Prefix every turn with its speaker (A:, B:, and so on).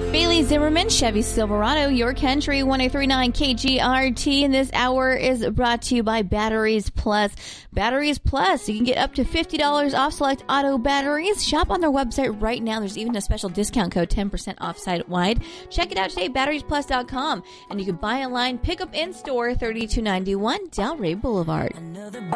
A: Bailey Zimmerman, Chevy Silverado, Your Country, 1039 KGRT. And this hour is brought to you by Batteries Plus. Batteries Plus, you can get up to $50 off select auto batteries. Shop on their website right now. There's even a special discount code, 10% off site-wide. Check it out today, batteriesplus.com. And you can buy online, pick up in store, 3291 Delray Boulevard.